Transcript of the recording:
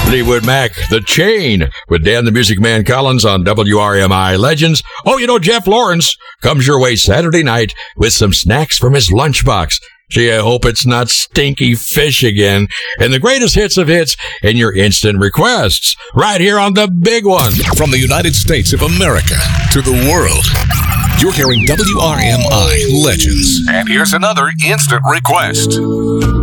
Fleetwood Mac, The Chain, with Dan the Music Man Collins on WRMI Legends. Oh, you know, Jeff Lawrence comes your way Saturday night with some snacks from his lunchbox. Gee, I hope it's not stinky fish again. And the greatest hits of hits and your instant requests right here on the big one. From the United States of America to the world, you're hearing WRMI Legends. And here's another instant request.